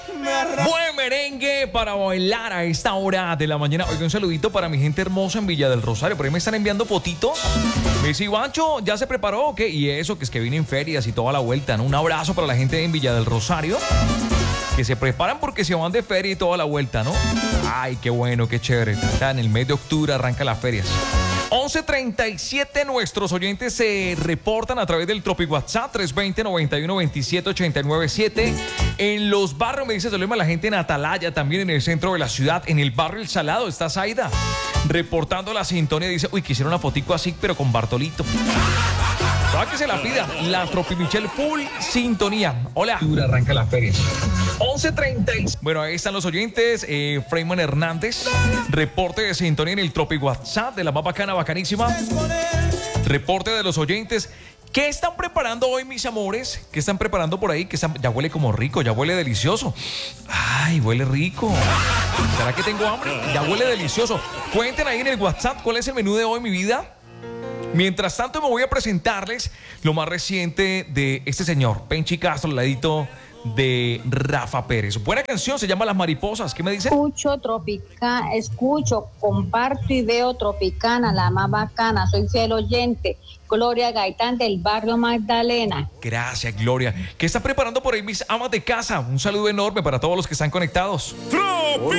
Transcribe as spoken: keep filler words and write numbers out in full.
Buen merengue para bailar a esta hora de la mañana. Oiga, un saludito para mi gente hermosa en Villa del Rosario. Por ahí me están enviando fotitos. Me dice, Ivancho, ¿ya se preparó o qué? Y eso, que es que vienen ferias y toda la vuelta, ¿no? Un abrazo para la gente en Villa del Rosario, que se preparan porque se van de feria y toda la vuelta, ¿no? Ay, qué bueno, qué chévere. En el mes de octubre arrancan las ferias. once treinta y siete, nuestros oyentes se reportan a través del Tropic WhatsApp tres dos cero, nueve uno, veintisiete, ochenta y nueve siete. En los barrios, me dice Solema, la gente en Atalaya, también en el centro de la ciudad, en el barrio El Salado, está Zaida, reportando la sintonía. Dice, uy, quisiera una fotico así, pero con Bartolito. Para que se la pida, la Tropi Michelle full sintonía. Hola. Arranca las ferias. once treinta. Bueno, ahí están los oyentes. Eh, Freyman Hernández, reporte de sintonía en el Tropi WhatsApp de la más bacana, bacanísima. Reporte de los oyentes. ¿Qué están preparando hoy, mis amores? ¿Qué están preparando por ahí? Que están... Ya huele como rico, ya huele delicioso. Ay, huele rico. ¿Será que tengo hambre? Ya huele delicioso. Cuenten ahí en el WhatsApp cuál es el menú de hoy, mi vida. Mientras tanto, me voy a presentarles lo más reciente de este señor, Penchi Castro, al ladito de Rafa Pérez. Buena canción, se llama Las Mariposas. ¿Qué me dice? Escucho Tropicana, escucho, comparto y veo Tropicana, la más bacana. Soy fiel oyente. Gloria Gaitán del barrio Magdalena. Gracias, Gloria. ¿Qué están preparando por ahí mis amas de casa? Un saludo enorme para todos los que están conectados. Tropi